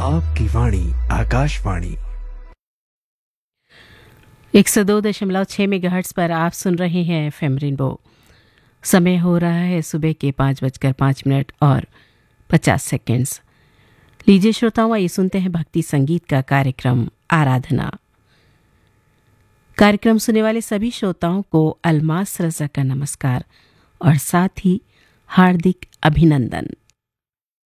आपकी वाणी आकाशवाणी 102.6 मेगाहर्ट्ज पर आप सुन रहे हैं एफएम रेनबो। समय हो रहा है सुबह के 5:05 और 50 सेकंड्स। लीजिए श्रोताओं, आइए सुनते हैं भक्ति संगीत का कार्यक्रम आराधना। कार्यक्रम सुनने वाले सभी श्रोताओं को अलमास रजा का नमस्कार और साथ ही हार्दिक अभिनंदन।